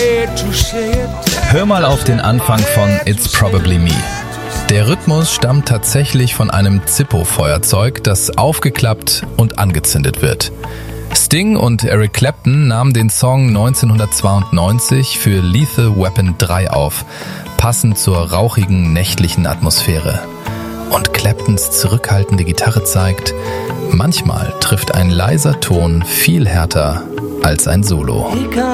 Hör mal auf den Anfang von It's Probably Me. Der Rhythmus stammt tatsächlich von einem Zippo-Feuerzeug, das aufgeklappt und angezündet wird. Sting und Eric Clapton nahmen den Song 1992 für Lethal Weapon 3 auf, passend zur rauchigen nächtlichen Atmosphäre. Und Claptons zurückhaltende Gitarre zeigt, manchmal trifft ein leiser Ton viel härter als ein Solo.